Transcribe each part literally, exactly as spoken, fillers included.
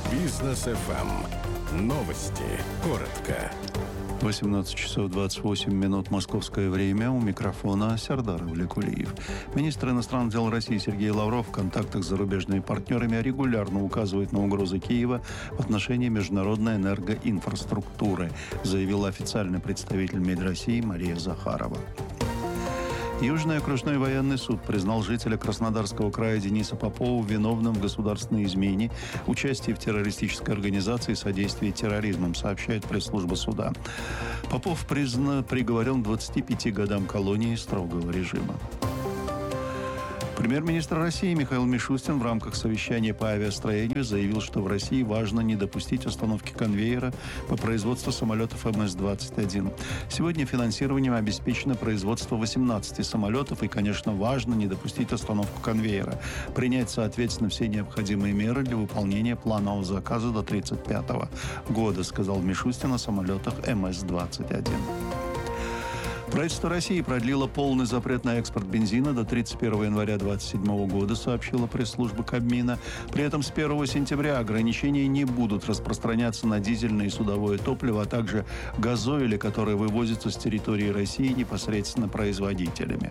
Бизнес эф эм. Новости. Коротко. восемнадцать часов двадцать восемь минут московское время. У микрофона Сердар Влекулиев. Министр иностранных дел России Сергей Лавров в контактах с зарубежными партнерами регулярно указывает на угрозы Киева в отношении международной энергоинфраструктуры, заявила официальный представитель МИД России Мария Захарова. Южный окружной военный суд признал жителя Краснодарского края Дениса Попова виновным в государственной измене, участии в террористической организации и содействии терроризму, сообщает пресс-служба суда. Попов признан приговорен к двадцати пяти годам колонии строгого режима. Премьер-министр России Михаил Мишустин в рамках совещания по авиастроению заявил, что в России важно не допустить установки конвейера по производству самолетов эм эс двадцать один. Сегодня финансированием обеспечено производство восемнадцати самолетов, и, конечно, важно не допустить остановку конвейера, принять, соответственно, все необходимые меры для выполнения планового заказа до тридцать пятого года, сказал Мишустин о самолетах эм эс двадцать один. Правительство России продлило полный запрет на экспорт бензина до тридцать первого января две тысячи двадцать седьмого года, сообщила пресс-служба Кабмина. При этом с первого сентября ограничения не будут распространяться на дизельное и судовое топливо, а также газоили, которые вывозятся с территории России непосредственно производителями.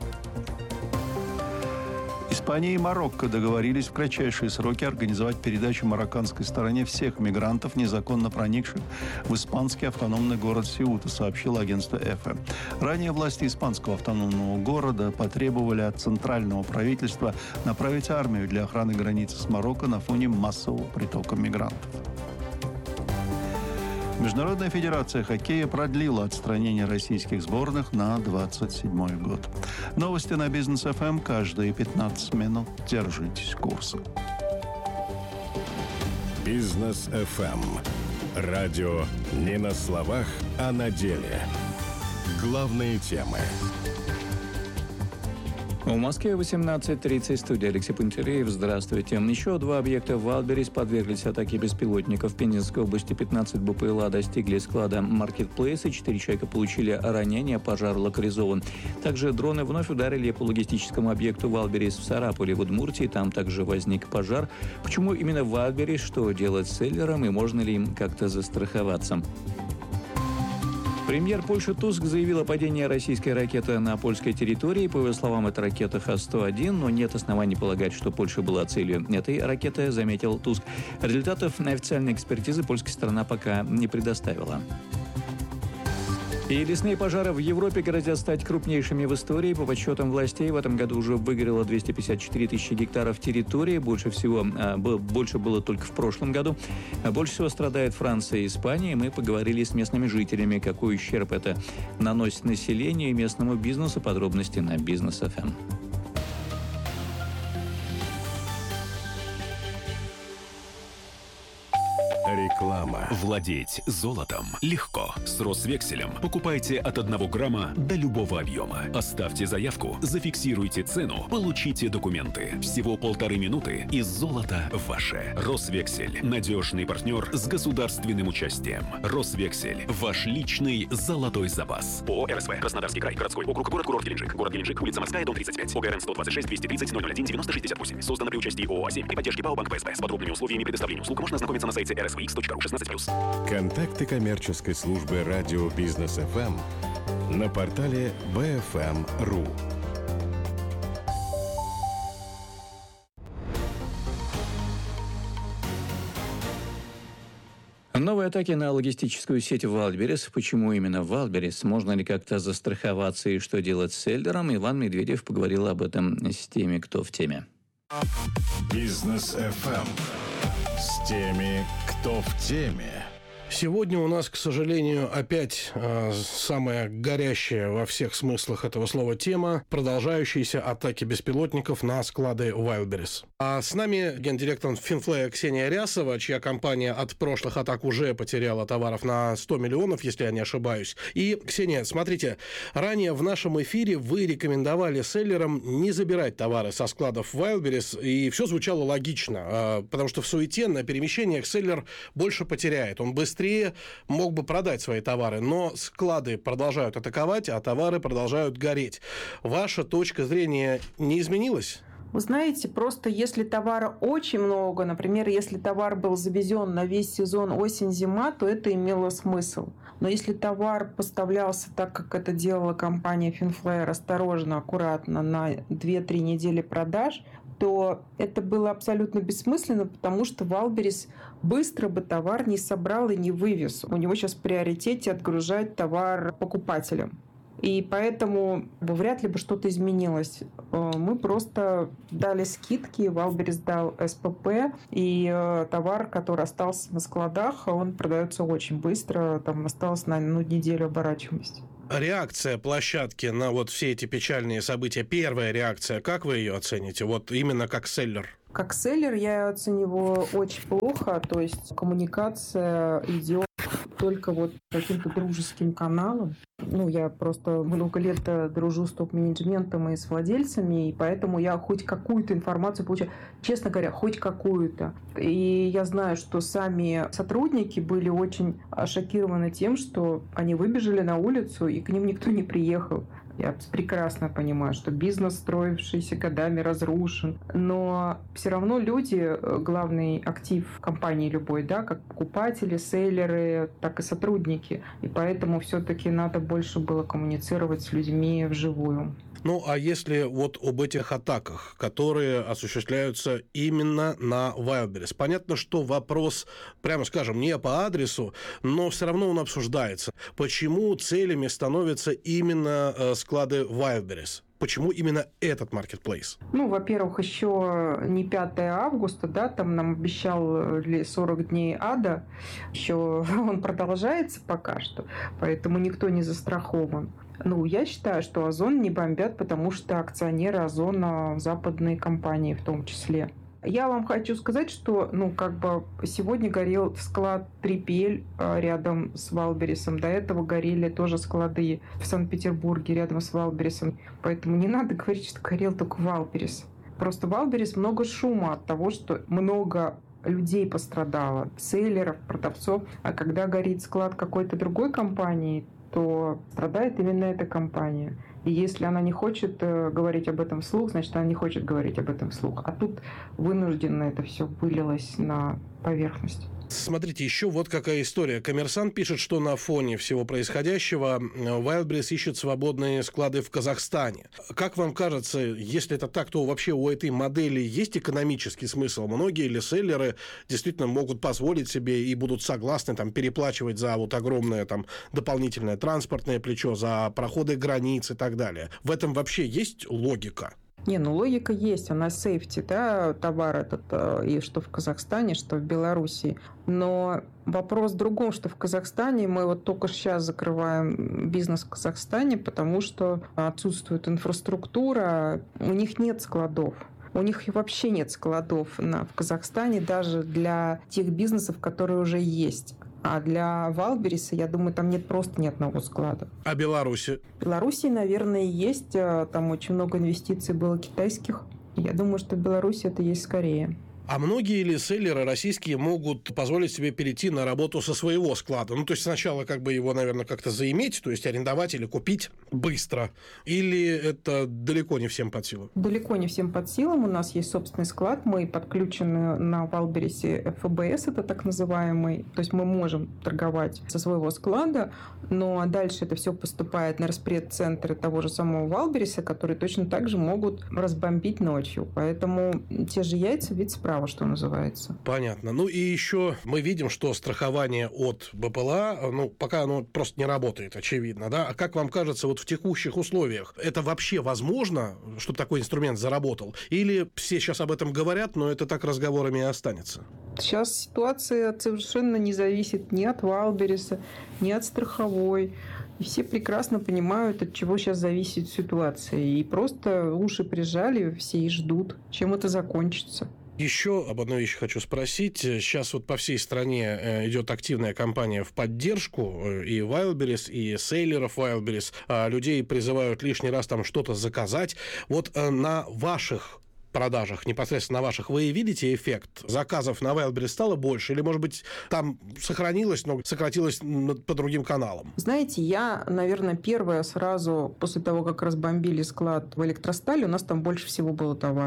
Испания и Марокко договорились в кратчайшие сроки организовать передачу марокканской стороне всех мигрантов, незаконно проникших в испанский автономный город Сеута, сообщило агентство ЭФЭ. Ранее власти испанского автономного города потребовали от центрального правительства направить армию для охраны границы с Марокко на фоне массового притока мигрантов. Международная федерация хоккея продлила отстранение российских сборных на двадцать седьмой год. Новости на Бизнес эф эм каждые пятнадцать минут. Держитесь курса. Бизнес эф эм. Радио не на словах, а на деле. Главные темы. В Москве восемнадцать тридцать. Студия Алексей Пантелеев. Здравствуйте. Еще два объекта в Вайлдберрис подверглись атаке беспилотников. В Пензенской области пятнадцать БПЛА достигли склада Маркетплейса. Четыре человека получили ранения. Пожар локализован. Также дроны вновь ударили по логистическому объекту Вайлдберрис в Сарапуле, в Удмуртии. Там также возник пожар. Почему именно в Вайлдберрис? Что делать с селлером? И можно ли им как-то застраховаться? Премьер Польши Туск заявил о падении российской ракеты на польской территории. По его словам, это ракета Х сто один, но нет оснований полагать, что Польша была целью этой ракеты, заметил Туск. Результатов официальной экспертизы польская сторона пока не предоставила. И лесные пожары в Европе грозят стать крупнейшими в истории. По подсчетам властей, в этом году уже выгорело двести пятьдесят четыре тысячи гектаров территории. Больше всего, больше было только в прошлом году. Больше всего страдает Франция и Испания. Мы поговорили с местными жителями, какой ущерб это наносит населению и местному бизнесу. Подробности на Бизнес эф эм. Реклама. Владеть золотом легко. С Росвекселем покупайте от одного грамма до любого объема. Оставьте заявку, зафиксируйте цену, получите документы. Всего полторы минуты, и золото ваше. Росвексель. Надежный партнер с государственным участием. Росвексель. Ваш личный золотой запас. ООО эр эс вэ. Краснодарский край. Городской округ. Город-курорт Геленджик. Город Геленджик. Улица Морская, дом тридцать пять. ОГРН сто двадцать шесть двести тридцать ноль ноль один девяносто шестьдесят восемь. Создано при участии ООО «А семь» и поддержке ПАО Банк ПСБ. С подробными условиями предоставления услуг можно ознакомиться на сайте эр эс вэ икс точка ру шестнадцать плюс. Контакты коммерческой службы радио Бизнес эф эм на портале бэ эф эм точка ру. Новые атаки на логистическую сеть в Вайлдберрис. Почему именно в Вайлдберрис? Можно ли как-то застраховаться и что делать с селлером? Иван Медведев поговорил об этом с теми, кто в теме. Бизнес эф эм. С теми, кто в теме. Сегодня у нас, к сожалению, опять э, самая горящая во всех смыслах этого слова тема – продолжающиеся атаки беспилотников на склады Wildberries. А с нами гендиректор Финфлея Ксения Рясова, чья компания от прошлых атак уже потеряла товаров на сто миллионов, если я не ошибаюсь. И, Ксения, смотрите, ранее в нашем эфире вы рекомендовали селлерам не забирать товары со складов Wildberries, и все звучало логично, э, потому что в суете на перемещениях селлер больше потеряет, он быстрее Быстрее мог бы продать свои товары, но склады продолжают атаковать, а товары продолжают гореть. Ваша точка зрения не изменилась? Вы знаете, просто если товара очень много, например, если товар был завезен на весь сезон осень-зима, то это имело смысл. Но если товар поставлялся так, как это делала компания Finflyer, осторожно, аккуратно, на две-три недели продаж, то это было абсолютно бессмысленно, потому что Вайлдберрис быстро бы товар не собрал и не вывез. У него сейчас в приоритете отгружать товар покупателям. И поэтому вряд ли бы что-то изменилось. Мы просто дали скидки, Вайлдберрис дал эс пэ пэ, и товар, который остался на складах, он продается очень быстро. Там осталось на ну, неделю оборачиваемости. Реакция площадки на вот все эти печальные события, первая реакция, как вы ее оцените? Вот именно как селлер. Как селлер я оцениваю очень плохо, то есть коммуникация идет только вот каким-то дружеским каналом. Ну, я просто много лет дружу с топ-менеджментом и с владельцами, и поэтому я хоть какую-то информацию получаю. Честно говоря, хоть какую-то. И я знаю, что сами сотрудники были очень шокированы тем, что они выбежали на улицу, и к ним никто не приехал. Я прекрасно понимаю, что бизнес, строившийся годами, разрушен. Но все равно люди, главный актив компании любой, да, как покупатели, селлеры, так и сотрудники. И поэтому все-таки надо больше было коммуницировать с людьми вживую. Ну, а если вот об этих атаках, которые осуществляются именно на Wildberries? Понятно, что вопрос, прямо скажем, не по адресу, но все равно он обсуждается. Почему целями становятся именно склады Wildberries? Почему именно этот маркетплейс? Ну, во-первых, еще не пятое августа, да, там нам обещал сорок дней ада, еще он продолжается пока что, поэтому никто не застрахован. Ну, я считаю, что Озон не бомбят, потому что акционеры Озона западные компании в том числе. Я вам хочу сказать, что, ну, как бы сегодня горел склад три пи эл рядом с Вайлдберрисом. До этого горели тоже склады в Санкт-Петербурге рядом с Вайлдберрисом. Поэтому не надо говорить, что горел только Вайлдберрис. Просто Вайлдберрис много шума от того, что много людей пострадало, селлеров, продавцов. А когда горит склад какой-то другой компании, то страдает именно эта компания. И если она не хочет э, говорить об этом вслух, значит, она не хочет говорить об этом вслух. А тут вынужденно это все вылилось на поверхность. Смотрите, еще вот какая история. Коммерсант пишет, что на фоне всего происходящего Wildberries ищет свободные склады в Казахстане. Как вам кажется, если это так, то вообще у этой модели есть экономический смысл? Многие ли селлеры действительно могут позволить себе и будут согласны там, переплачивать за вот огромное там, дополнительное транспортное плечо, за проходы границ и так далее? В этом вообще есть логика? Не, ну логика есть, она сейфти, да, товар этот, и что в Казахстане, что в Белоруссии. Но вопрос в другом, что в Казахстане мы вот только сейчас закрываем бизнес в Казахстане, потому что отсутствует инфраструктура, у них нет складов. У них и вообще нет складов на, в Казахстане даже для тех бизнесов, которые уже есть. А для Вайлдберриса, я думаю, там нет просто ни одного склада. А Беларуси? В Беларуси, наверное, есть. Там очень много инвестиций было китайских. Я думаю, что в Беларуси это есть скорее. А многие ли селлеры российские могут позволить себе перейти на работу со своего склада? Ну, то есть сначала как бы его, наверное, как-то заиметь, то есть арендовать или купить быстро? Или это далеко не всем под силу? Далеко не всем под силам. У нас есть собственный склад. Мы подключены на Вайлдберрисе эф бэ эс, это так называемый. То есть мы можем торговать со своего склада, но дальше это все поступает на распредцентры того же самого Вайлдберриса, которые точно так же могут разбомбить ночью. Поэтому те же яйца, вид справа, что называется. Понятно. Ну и еще мы видим, что страхование от бэ пэ эл а, ну, пока оно просто не работает, очевидно, да? А как вам кажется, вот в текущих условиях это вообще возможно, чтобы такой инструмент заработал? Или все сейчас об этом говорят, но это так разговорами и останется? Сейчас ситуация совершенно не зависит ни от Вайлдберриса, ни от страховой. И все прекрасно понимают, от чего сейчас зависит ситуация. И просто уши прижали, все и ждут, чем это закончится. Еще об одной вещи хочу спросить. Сейчас вот по всей стране идет активная кампания в поддержку и Wildberries, и селлеров Wildberries. Людей призывают лишний раз там что-то заказать. Вот на ваших продажах, непосредственно на ваших, вы видите эффект? Заказов на Wildberries стало больше? Или, может быть, там сохранилось, но сократилось по другим каналам? Знаете, я, наверное, первая сразу после того, как разбомбили склад в Электростале, у нас там больше всего было товара.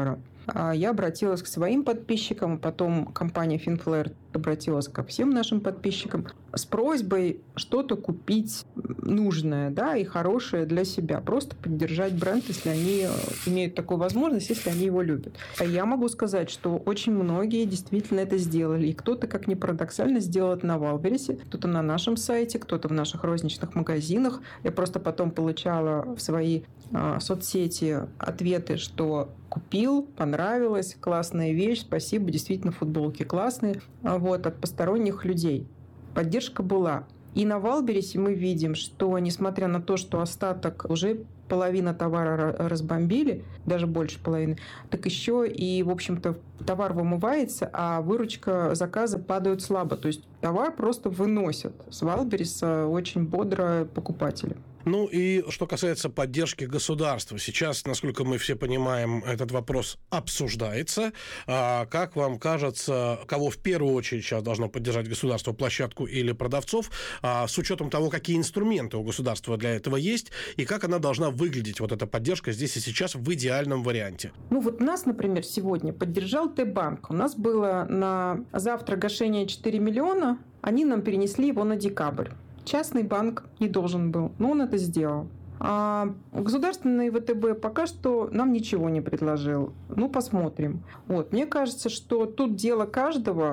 я обратилась к своим подписчикам, потом компания Finflare обратилась ко всем нашим подписчикам с просьбой что-то купить нужное, да, и хорошее для себя. Просто поддержать бренд, если они имеют такую возможность, если они его любят. А я могу сказать, что очень многие действительно это сделали. И кто-то, как ни парадоксально, сделал это на Вайлдберрисе, кто-то на нашем сайте, кто-то в наших розничных магазинах. Я просто потом получала в свои а, соцсети ответы, что купил, понравилось, классная вещь, спасибо, действительно, футболки классные, вот, от посторонних людей. Поддержка была. И на Вайлдберрисе мы видим, что, несмотря на то, что остаток уже половина товара разбомбили, даже больше половины, так еще и, в общем-то, товар вымывается, а выручка заказа падает слабо. То есть товар просто выносят с Вайлдберриса очень бодро покупатели. Ну и что касается поддержки государства. Сейчас, насколько мы все понимаем, этот вопрос обсуждается. А как вам кажется, кого в первую очередь сейчас должно поддержать государство, площадку или продавцов, а с учетом того, какие инструменты у государства для этого есть, и как она должна выглядеть, вот эта поддержка здесь и сейчас в идеальном варианте? Ну вот нас, например, сегодня поддержал Т-банк. У нас было на завтра гашение четыре миллиона, они нам перенесли его на декабрь. Частный банк не должен был, но он это сделал. А государственный ВТБ пока что нам ничего не предложил. Ну, посмотрим. Вот. Мне кажется, что тут дело каждого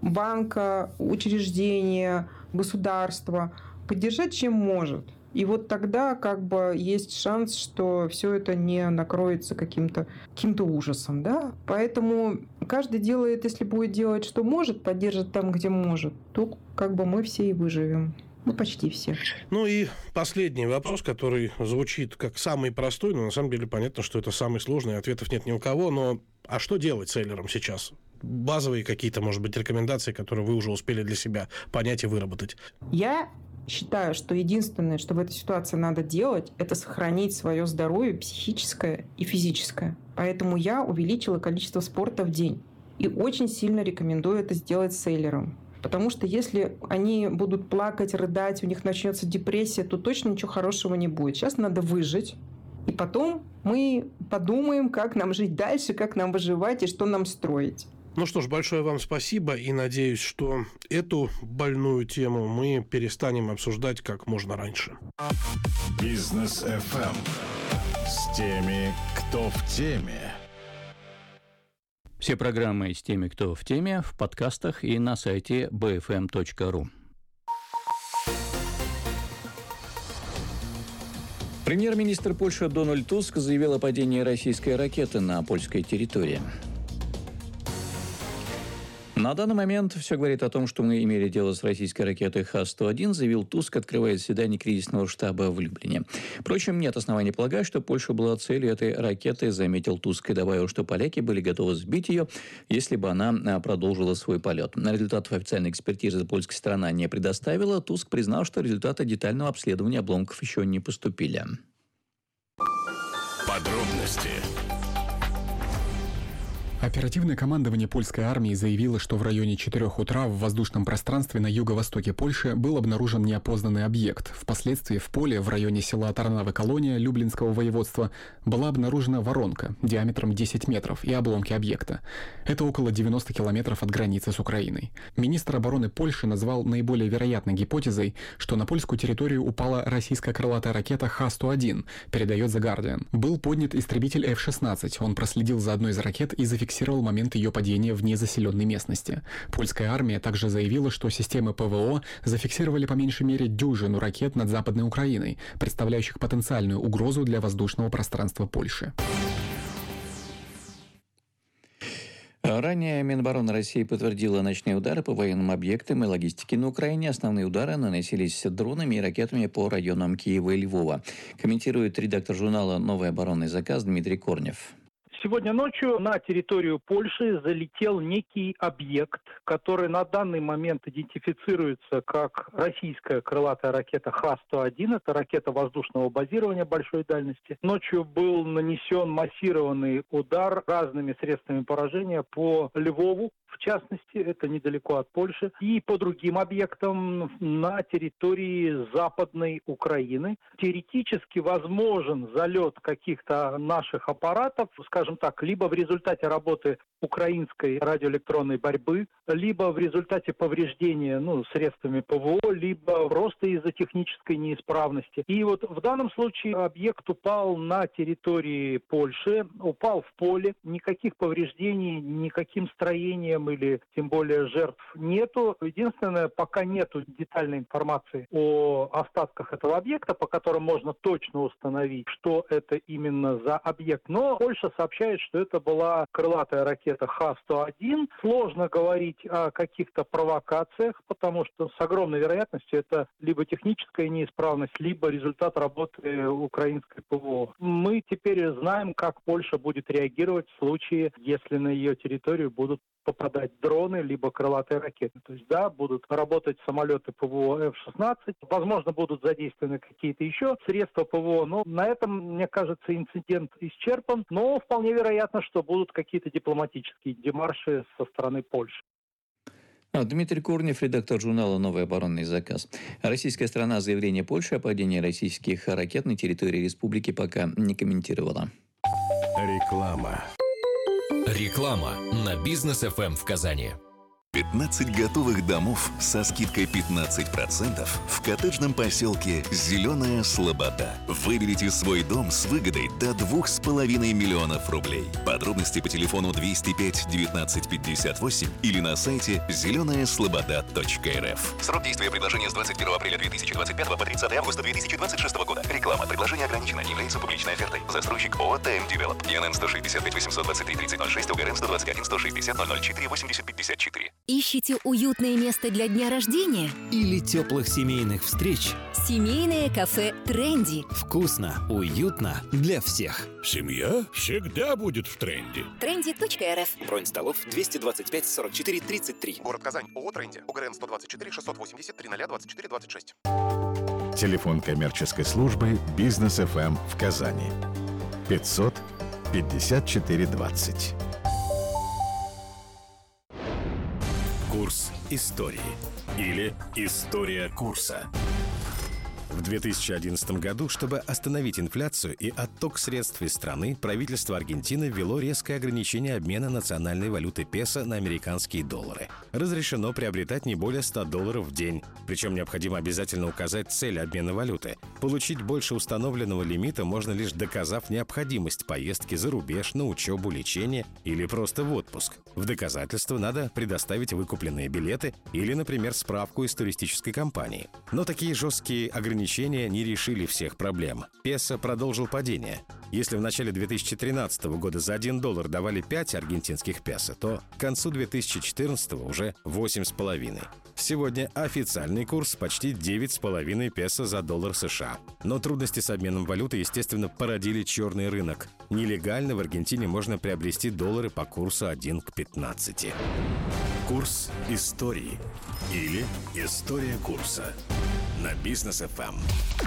банка, учреждения, государства поддержать чем может. И вот тогда как бы есть шанс, что все это не накроется каким-то, каким-то ужасом. Да? Поэтому каждый делает, если будет делать, что может, поддержит там, где может, то как бы мы все и выживем. Ну, почти все. Ну и последний вопрос, который звучит как самый простой, но на самом деле понятно, что это самый сложный, ответов нет ни у кого, но а что делать селлерам сейчас? Базовые какие-то, может быть, рекомендации, которые вы уже успели для себя понять и выработать? Я считаю, что единственное, что в этой ситуации надо делать, это сохранить свое здоровье психическое и физическое. Поэтому я увеличила количество спорта в день. И очень сильно рекомендую это сделать селлерам. Потому что если они будут плакать, рыдать, у них начнется депрессия, то точно ничего хорошего не будет. Сейчас надо выжить. И потом мы подумаем, как нам жить дальше, как нам выживать и что нам строить. Ну что ж, большое вам спасибо. И надеюсь, что эту больную тему мы перестанем обсуждать как можно раньше. Бизнес эф эм с теми, кто в теме. Все программы с теми, кто в теме, в подкастах и на сайте би эф эм точка ру. Премьер-министр Польши Дональд Туск заявил о падении российской ракеты на польской территории. На данный момент все говорит о том, что мы имели дело с российской ракетой Х сто один, заявил Туск, открывая заседание кризисного штаба в Люблине. Впрочем, нет оснований полагать, что Польша была целью этой ракеты, заметил Туск и добавил, что поляки были готовы сбить ее, если бы она продолжила свой полет. Результатов официальной экспертизы польская сторона не предоставила. Туск признал, что результаты детального обследования обломков еще не поступили. Подробности. Оперативное командование польской армии заявило, что в районе четырёх утра в воздушном пространстве на юго-востоке Польши был обнаружен неопознанный объект. Впоследствии в поле в районе села Тарнавы-Колония Люблинского воеводства была обнаружена воронка диаметром десять метров и обломки объекта. Это около девяносто километров от границы с Украиной. Министр обороны Польши назвал наиболее вероятной гипотезой, что на польскую территорию упала российская крылатая ракета Х сто один, передает The Guardian. Был поднят истребитель эф шестнадцать. Он проследил за одной из ракет и зафиксировал фиксировал момент ее падения в незаселенной местности. Польская армия также заявила, что системы ПВО зафиксировали по меньшей мере дюжину ракет над Западной Украиной, представляющих потенциальную угрозу для воздушного пространства Польши. Ранее Минобороны России подтвердила ночные удары по военным объектам и логистике на Украине. Основные удары наносились дронами и ракетами по районам Киева и Львова. Комментирует редактор журнала «Новый оборонный заказ» Дмитрий Корнев. Сегодня ночью на территорию Польши залетел некий объект, который на данный момент идентифицируется как российская крылатая ракета Х сто один. Это ракета воздушного базирования большой дальности. Ночью был нанесен массированный удар разными средствами поражения по Львову, в частности, это недалеко от Польши, и по другим объектам на территории Западной Украины. Теоретически возможен залет каких-то наших аппаратов, скажем, скажем так, либо в результате работы украинской радиоэлектронной борьбы, либо в результате повреждения ну, средствами ПВО, либо просто из-за технической неисправности. И вот в данном случае объект упал на территории Польши, упал в поле, никаких повреждений, никаким строением или тем более жертв нету. Единственное, пока нету детальной информации о остатках этого объекта, по которым можно точно установить, что это именно за объект. Но Польша сообщает, что это была крылатая ракета Х сто один. Сложно говорить о каких-то провокациях, потому что с огромной вероятностью это либо техническая неисправность, либо результат работы украинской ПВО. Мы теперь знаем, как Польша будет реагировать в случае, если на ее территорию будут попадать дроны, либо крылатые ракеты. То есть, да, будут работать самолеты ПВО эф шестнадцать, возможно, будут задействованы какие-то еще средства ПВО, но на этом, мне кажется, инцидент исчерпан, но вполне вероятно, что будут какие-то дипломатические демарши со стороны Польши. А, Дмитрий Корнев, редактор журнала «Новый оборонный заказ». Российская сторона заявление Польши о падении российских ракет на территории республики пока не комментировала. Реклама. Реклама на Бизнес эф эм в Казани. пятнадцать готовых домов со скидкой пятнадцать процентов в коттеджном поселке «Зеленая Слобода». Выберите свой дом с выгодой до двух с половиной миллионов рублей. Подробности по телефону двести пять девятнадцать пятьдесят восемь или на сайте зеленая слобода точка эр эф. Срок действия предложения с двадцать первого апреля две тысячи двадцать пятого по тридцатое августа две тысячи двадцать шестого года. Реклама. Предложение ограничено. Не является публичной офертой. Застройщик ООО «ТМ Девелоп». ИНН сто шестьдесят пять восемьсот двадцать три тридцать ноль шесть, УГРН сто двадцать один сто шестьдесят ноль ноль четыре восемьдесят пятьдесят четыре. Ищите уютное место для дня рождения? Или теплых семейных встреч? Семейное кафе «Тренди». Вкусно, уютно для всех. Семья всегда будет в тренде. тренди точка эр эф. Бронь столов двести двадцать пять сорок четыре тридцать три. Город Казань. ООО «Тренди». УГРН сто двадцать четыре шестьсот восемьдесят три ноль двадцать четыре двадцать шесть. Телефон коммерческой службы «Бизнес эф эм» в Казани. пятьсот пятьдесят четыре двадцать. Курс истории или история курса. В две тысячи одиннадцатом году, чтобы остановить инфляцию и отток средств из страны, правительство Аргентины ввело резкое ограничение обмена национальной валюты песо на американские доллары. Разрешено приобретать не более ста долларов в день. Причем необходимо обязательно указать цель обмена валюты. Получить больше установленного лимита можно лишь доказав необходимость поездки за рубеж на учебу, лечение или просто в отпуск. В доказательство надо предоставить выкупленные билеты или, например, справку из туристической компании. Но такие жесткие ограничения не решили всех проблем. Песо продолжил падение. Если в начале две тысячи тринадцатого года за один доллар давали пять аргентинских песо, то к концу две тысячи четырнадцатого уже восемь с половиной. Сегодня официальный курс почти девять с половиной песо за доллар США. Но трудности с обменом валюты, естественно, породили черный рынок. Нелегально в Аргентине можно приобрести доллары по курсу один к пятнадцати. Курс истории или история курса на Бизнес эф эм.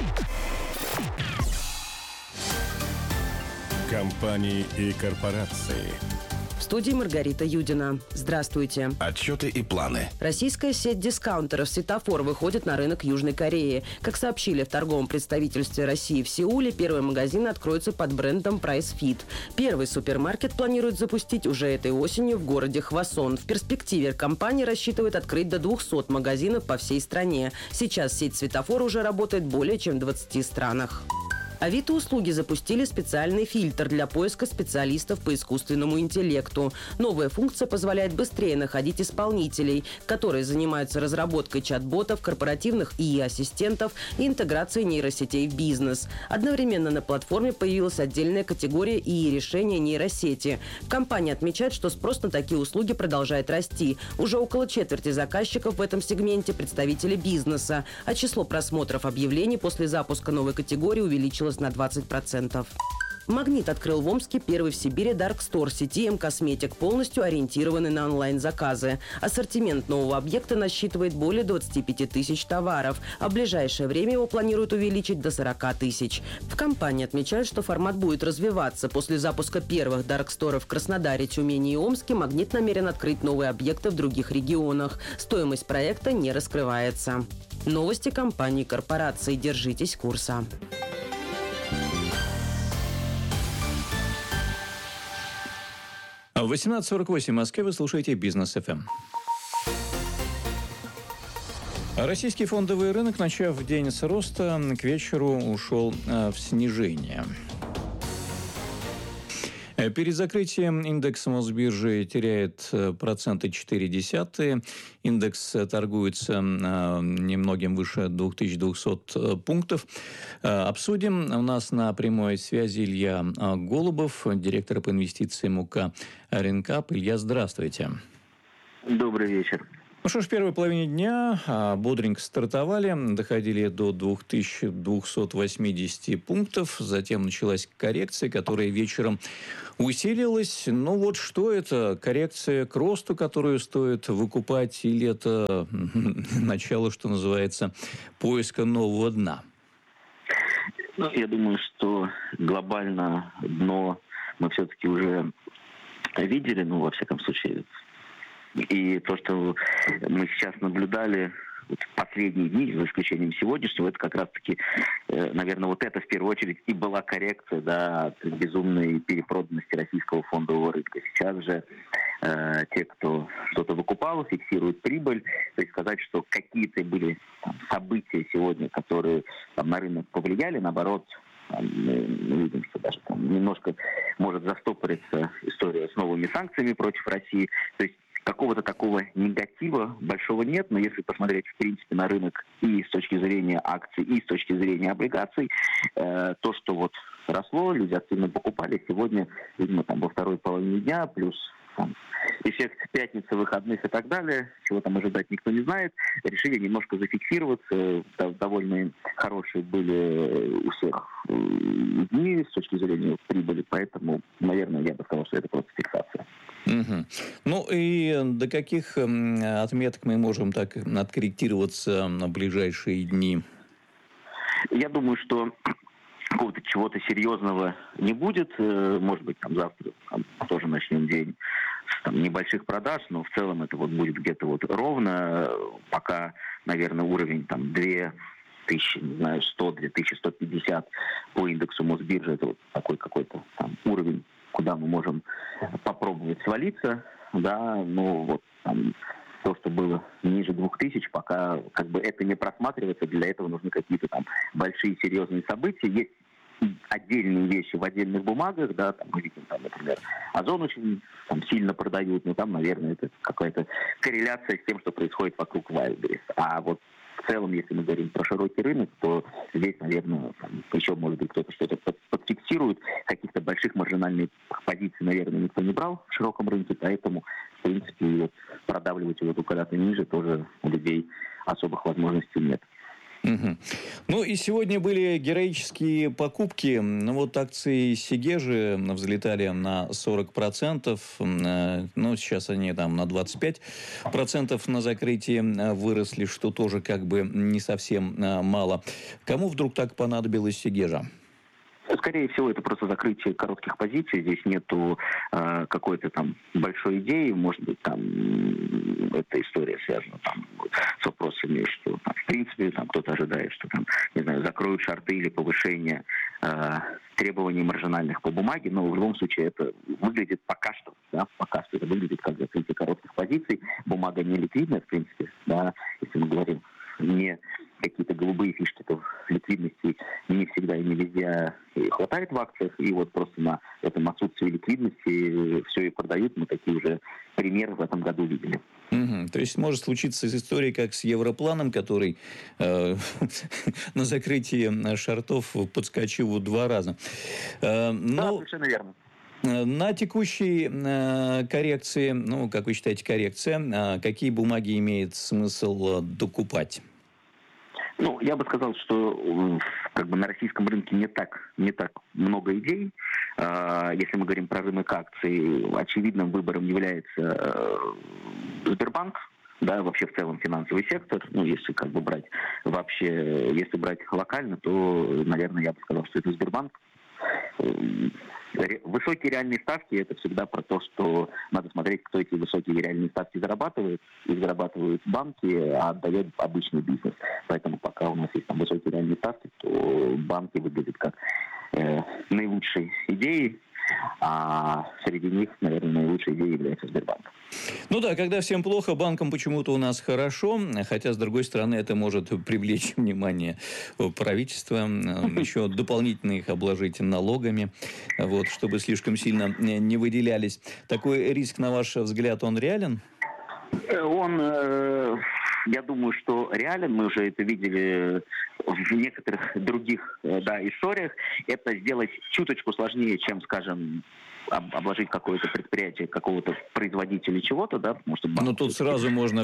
Компании и корпорации. В студии Маргарита Юдина. Здравствуйте. Отчеты и планы. Российская сеть дискаунтеров «Светофор» выходит на рынок Южной Кореи. Как сообщили в торговом представительстве России в Сеуле, первый магазин откроется под брендом Price Fit. Первый супермаркет планируют запустить уже этой осенью в городе Хвасон. В перспективе компания рассчитывает открыть до двухсот магазинов по всей стране. Сейчас сеть «Светофор» уже работает более чем в двадцати странах. Авито-услуги запустили специальный фильтр для поиска специалистов по искусственному интеллекту. Новая функция позволяет быстрее находить исполнителей, которые занимаются разработкой чат-ботов, корпоративных и и-ассистентов и интеграцией нейросетей в бизнес. Одновременно на платформе появилась отдельная категория и и-решения нейросети. Компания отмечает, что спрос на такие услуги продолжает расти. Уже около четверти заказчиков в этом сегменте представители бизнеса, а число просмотров объявлений после запуска новой категории увеличилось на двадцать процентов. «Магнит» открыл в Омске первый в Сибири Dark Store сети М-Косметик, полностью ориентированный на онлайн-заказы. Ассортимент нового объекта насчитывает более двадцати пяти тысяч товаров, а в ближайшее время его планируют увеличить до сорока тысяч. В компании отмечают, что формат будет развиваться. После запуска первых Dark Store в Краснодаре, Тюмени и Омске «Магнит» намерен открыть новые объекты в других регионах. Стоимость проекта не раскрывается. Новости компании и корпорации. Держитесь курса. В восемнадцать сорок восемь в Москве вы слушаете «Бизнес эф эм». Российский фондовый рынок, начав день с роста, к вечеру ушел в снижение. Перед закрытием индекс Мосбиржи теряет проценты четыре десятых. Индекс торгуется немногим выше две тысячи двести пунктов. Обсудим. У нас на прямой связи Илья Голубов, директор по инвестициям УК «Ренкап». Илья, здравствуйте. Добрый вечер. Ну что ж, в первой половине дня бодренько стартовали, доходили до две тысячи двести восемьдесят пунктов, затем началась коррекция, которая вечером усилилась. Ну вот что это? Коррекция к росту, которую стоит выкупать, или это начало, что называется, поиска нового дна? Ну, я думаю, что глобально дно мы все-таки уже видели, ну, во всяком случае. И то, что мы сейчас наблюдали вот последние дни, за исключением сегодняшнего, это как раз-таки, наверное, вот это в первую очередь и была коррекция, да, от безумной перепроданности российского фондового рынка. Сейчас же э, те, кто что-то выкупал, фиксируют прибыль. То есть сказать, что какие-то были там события сегодня, которые там на рынок повлияли, наоборот, там, мы видим, что даже там немножко может застопориться история с новыми санкциями против России. То есть какого-то такого негатива большого нет, но если посмотреть, в принципе, на рынок и с точки зрения акций, и с точки зрения облигаций, э, то, что вот росло, люди активно покупали, сегодня, видимо, там во второй половине дня, плюс там, эффект пятницы, выходных и так далее, чего там ожидать никто не знает, решили немножко зафиксироваться, довольно хорошие были у всех дни с точки зрения прибыли, поэтому, наверное, я бы сказал, что это просто фиксация. Угу. Ну и до каких отметок мы можем так откорректироваться на ближайшие дни? Я думаю, что какого-то чего-то серьезного не будет. Может быть, там завтра там, тоже начнем день с там, небольших продаж, но в целом это вот будет где-то вот ровно. Пока, наверное, уровень там две тысячи, не знаю, сто, две тысячи сто пятьдесят по индексу Мосбиржи, это вот такой какой-то там уровень, куда мы можем попробовать свалиться, да, ну вот там то, что было ниже двух тысяч, пока как бы это не просматривается, для этого нужны какие-то там большие серьезные события. Есть отдельные вещи в отдельных бумагах, да, там мы видим, там, например, Озон очень там, сильно продают, но там, наверное, это какая-то корреляция с тем, что происходит вокруг Wildberries. А вот в целом, если мы говорим про широкий рынок, то здесь, наверное, там, еще, может быть, кто-то что-то подфиксирует. Каких-то больших маржинальных позиций, наверное, никто не брал в широком рынке, поэтому, в принципе, вот, продавливать его куда-то ниже тоже у людей особых возможностей нет. Угу. Ну и сегодня были героические покупки. Ну вот акции Сигежи взлетали на сорок процентов. Ну сейчас они там на двадцать пять процентов на закрытии выросли, что тоже как бы не совсем мало. Кому вдруг так понадобилась Сигежа? Скорее всего, это просто закрытие коротких позиций. Здесь нету э, какой-то там большой идеи. Может быть, там эта история связана там, с вопросами, что там, в принципе там кто-то ожидает, что там, не знаю, закроют шорты или повышение э, требований маржинальных по бумаге. Но в любом случае это выглядит пока что, да, пока что это выглядит как закрытие коротких позиций. Бумага не ликвидная, в принципе, да, если мы говорим не какие-то голубые фишки, то ликвидности не всегда и не везде хватает в акциях, и вот просто на этом отсутствии ликвидности все и продают. Мы такие уже примеры в этом году видели. Угу. То есть может случиться история, как с Европланом, который э, на закрытии шортов подскочил в два раза. Э, но... Да, совершенно верно. На текущей э, коррекции, ну, как вы считаете, коррекция, э, какие бумаги имеет смысл э, докупать? Ну, я бы сказал, что как бы на российском рынке не так, не так много идей. Э, если мы говорим про рынок акций, очевидным выбором является э, Сбербанк. Да, вообще в целом финансовый сектор, ну, если как бы брать вообще, если брать локально, то, наверное, я бы сказал, что это Сбербанк. Высокие реальные ставки – это всегда про то, что надо смотреть, кто эти высокие реальные ставки зарабатывает. Их зарабатывают банки, а отдает обычный бизнес. Поэтому пока у нас есть там высокие реальные ставки, то банки выглядят как э, наилучшей идеей. А среди них, наверное, наилучшей идеей является Сбербанк. Ну да, когда всем плохо, банкам почему-то у нас хорошо, хотя, с другой стороны, это может привлечь внимание правительства, еще дополнительно их обложить налогами, вот, чтобы слишком сильно не выделялись. Такой риск, на ваш взгляд, он реален? Он, я думаю, что реален. Мы уже это видели в некоторых других, да, историях. Это сделать чуточку сложнее, чем, скажем, обложить какое-то предприятие, какого-то производителя чего-то, да, потому что... Ну, тут сразу можно